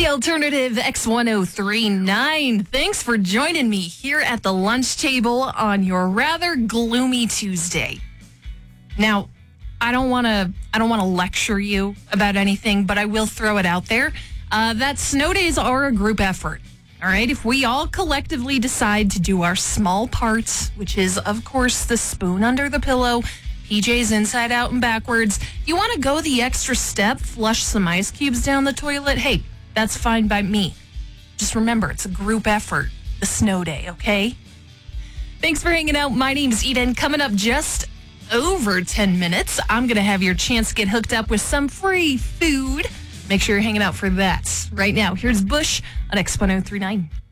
Alternative X1039. Thanks for joining me here at the lunch table on your rather gloomy Tuesday. Now, I don't want to lecture you about anything, but I will throw it out there that snow days are a group effort. All right, if we all collectively decide to do our small parts, which is, of course, the spoon under the pillow, PJs inside out and backwards, you want to go the extra step, flush some ice cubes down the toilet, hey, that's fine by me. Just remember, it's a group effort, the snow day, okay? Thanks for hanging out. My name's Eden. Coming up just over 10 minutes, I'm going to have your chance to get hooked up with some free food. Make sure you're hanging out for that. Right now, here's Bush on X1039.